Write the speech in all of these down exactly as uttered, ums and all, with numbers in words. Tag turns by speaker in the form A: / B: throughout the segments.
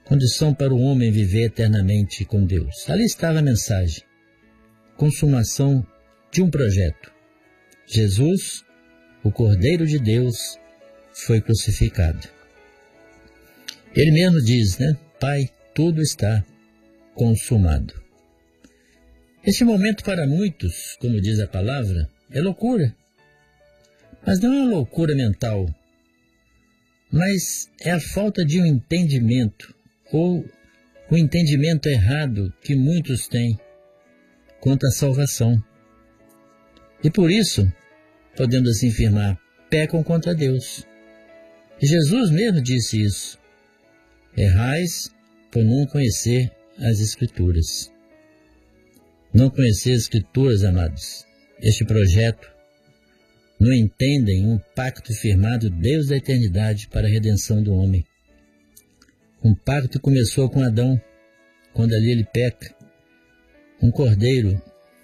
A: condição para o homem viver eternamente com Deus. Ali estava a mensagem, consumação de um projeto. Jesus, o Cordeiro de Deus, foi crucificado. Ele mesmo diz, né? Pai, tudo está consumado. Este momento para muitos, como diz a palavra, é loucura. Mas não é uma loucura mental, mas é a falta de um entendimento, ou o entendimento errado que muitos têm quanto à salvação. E por isso, podemos assim afirmar, pecam contra Deus. E Jesus mesmo disse isso. Errais por não conhecer as Escrituras. Não conhecer as Escrituras, amados. Este projeto não entendem um pacto firmado Deus da eternidade para a redenção do homem. Um pacto que começou com Adão, quando ali ele peca. Um cordeiro,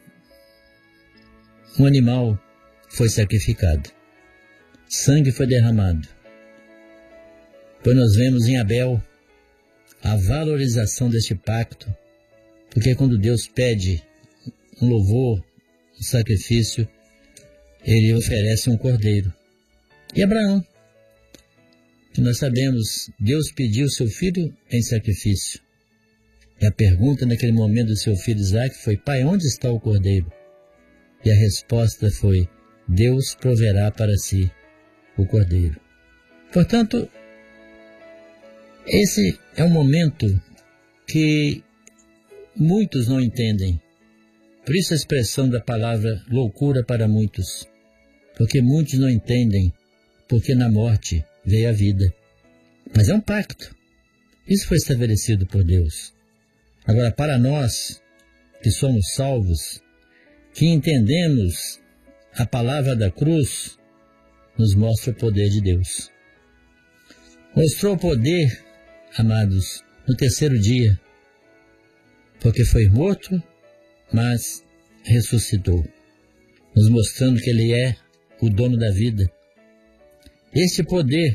A: um animal foi sacrificado. Sangue foi derramado. Pois nós vemos em Abel a valorização deste pacto, porque quando Deus pede um louvor, um sacrifício, ele oferece um cordeiro. E Abraão, que nós sabemos, Deus pediu seu filho em sacrifício. E a pergunta naquele momento do seu filho Isaque foi, pai, onde está o cordeiro? E a resposta foi, Deus proverá para si o cordeiro. Portanto, esse é um momento que muitos não entendem. Por isso a expressão da palavra loucura para muitos. Porque muitos não entendem, porque na morte veio a vida. Mas é um pacto. Isso foi estabelecido por Deus. Agora, para nós, que somos salvos, que entendemos a palavra da cruz, nos mostra o poder de Deus. Mostrou o poder, amados, no terceiro dia, porque foi morto, mas ressuscitou, nos mostrando que Ele é o dono da vida. Este poder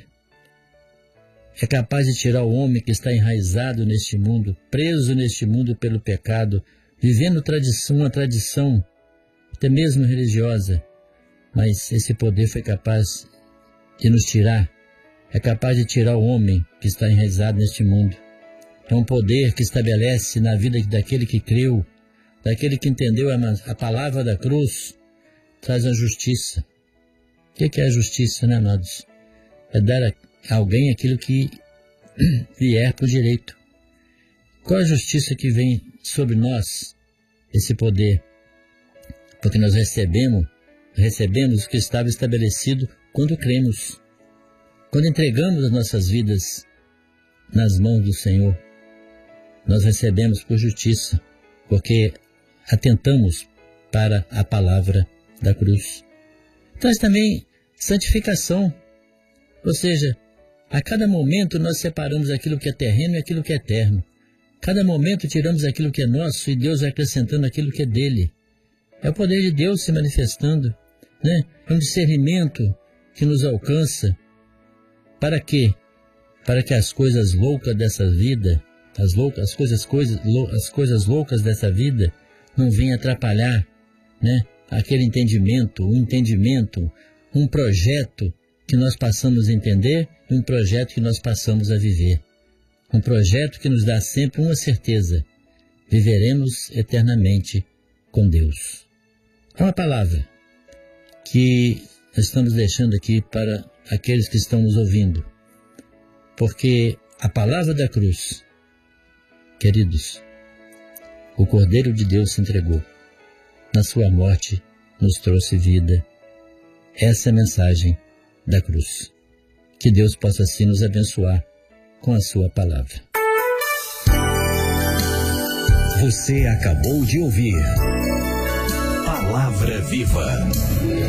A: é capaz de tirar o homem que está enraizado neste mundo, preso neste mundo pelo pecado, vivendo tradição, uma tradição, até mesmo religiosa, mas esse poder foi capaz de nos tirar, é capaz de tirar o homem que está enraizado neste mundo. É um poder que estabelece na vida daquele que creu, daquele que entendeu a, a palavra da cruz, traz a justiça. O que é a justiça, né, amados? É dar a alguém aquilo que vier por direito. Qual a justiça que vem sobre nós? Esse poder. Porque nós recebemos, recebemos o que estava estabelecido quando cremos. Quando entregamos as nossas vidas nas mãos do Senhor, nós recebemos por justiça, porque atentamos para a palavra da cruz. Traz também santificação, ou seja, a cada momento nós separamos aquilo que é terreno e aquilo que é eterno. Cada momento tiramos aquilo que é nosso e Deus vai acrescentando aquilo que é dele. É o poder de Deus se manifestando, né? É um discernimento que nos alcança. Para quê? Para que as coisas loucas dessa vida, as, loucas, as, coisas, coisas, as coisas loucas dessa vida não venham atrapalhar, né? Aquele entendimento, um entendimento, um projeto que nós passamos a entender e um projeto que nós passamos a viver. Um projeto que nos dá sempre uma certeza: viveremos eternamente com Deus. É uma palavra que nós estamos deixando aqui para aqueles que estão nos ouvindo, porque a palavra da cruz, queridos, o Cordeiro de Deus se entregou. Na sua morte nos trouxe vida. Essa é a mensagem da cruz. Que Deus possa assim nos abençoar com a sua palavra.
B: Você acabou de ouvir Palavra Viva.